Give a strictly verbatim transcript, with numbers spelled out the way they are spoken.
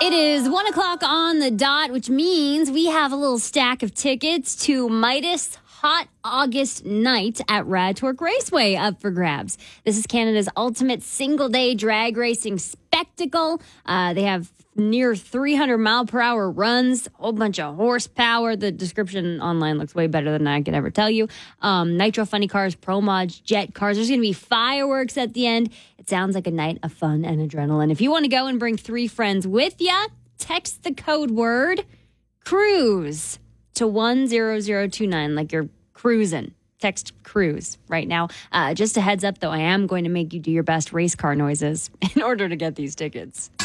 It is one o'clock on the dot, which means we have a little stack of tickets to Midas Hot August Night at Rad Torque Raceway up for grabs. This is Canada's ultimate single-day drag racing spectacle. Uh, they have near three hundred mile per hour runs, a whole bunch of horsepower. The description online looks way better than I could ever tell you. Um, nitro funny cars, pro mods, jet cars. There's going to be fireworks at the end. It sounds like a night of fun and adrenaline. If you want to go and bring three friends with you, text the code word cruise to one zero zero two nine, like you're cruising. Text cruise right now. Uh, just a heads up, though, I am going to make you do your best race car noises in order to get these tickets.